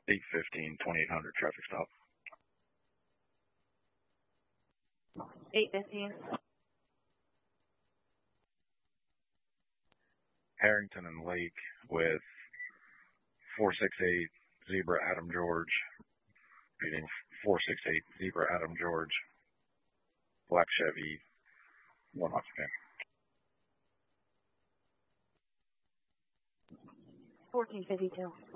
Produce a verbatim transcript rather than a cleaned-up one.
eight fifteen, twenty-eight hundred traffic stop. eight fifteen. Harrington and Lake with four six eight Zebra Adam George. Reading four six eight Zebra Adam George. Black Chevy, one occupant. fourteen fifty-two.